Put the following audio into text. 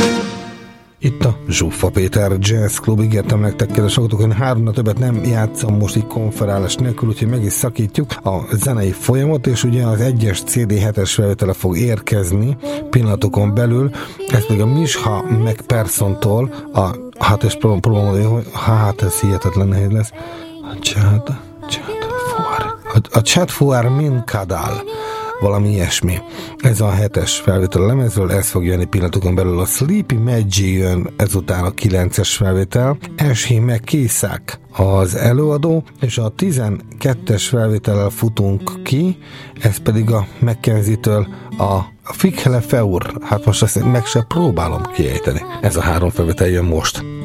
Itt a Zsuffa Péter Jazz Club. Ígértem nektek, kedves hallgatók, hogy 3 többet nem játszom most így konferálás nélkül, úgyhogy meg is szakítjuk a zenei folyamot, és ugye az 1-es CD 7-es felvétele fog érkezni pillanatokon belül. Ez még a Misha McPhersontól, hát és próbálom mondani, hogy ez hihetetlen nehéz lesz. A Chad Fuar Min Kadal, valami ilyesmi. Ez a 7-es felvétel a lemezről, ez fog jönni pillanatokon belül. A Sleepy Maggie jön ezután a 9-es felvétel. Ashley McKissick az előadó, és a 12-es felvétellel futunk ki, ez pedig a Mackenzie-től a Fikhele Feur. Hát most ezt meg se próbálom kiejteni. Ez a 3 felvétel jön most.